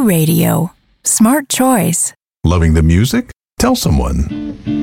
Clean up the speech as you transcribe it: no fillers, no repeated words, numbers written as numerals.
Radio. Smart choice. Loving the music? Tell someone.